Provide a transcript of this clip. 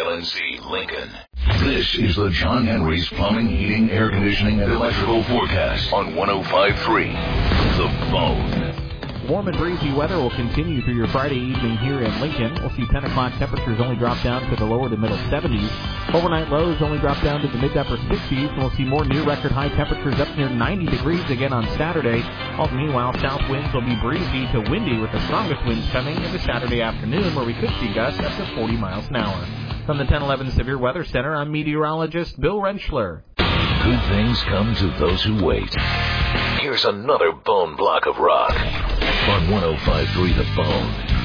KLNC Lincoln. This is the John Henry's Plumbing, Heating, Air Conditioning, and Electrical Forecast on 105.3 The Bone. Warm and breezy weather will continue through your Friday evening here in Lincoln. We'll see 10 o'clock temperatures only drop down to the lower to middle 70s. Overnight lows only drop down to the mid to upper 60s. And we'll see more near record high temperatures up near 90 degrees again on Saturday. Meanwhile, south winds will be breezy to windy with the strongest winds coming into Saturday afternoon, where we could see gusts up to 40 miles an hour. From the 1011 Severe Weather Center, I'm meteorologist Bill Rentschler. Good things come to those who wait. Here's another bone block of rock on 105.3 The Bone.